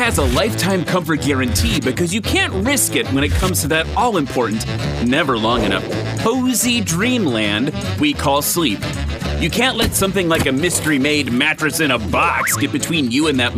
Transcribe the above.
has a lifetime comfort guarantee because you can't risk it when it comes to that all-important, never long enough, cozy dreamland we call sleep. You can't let something like a mystery-made mattress in a box get between you and that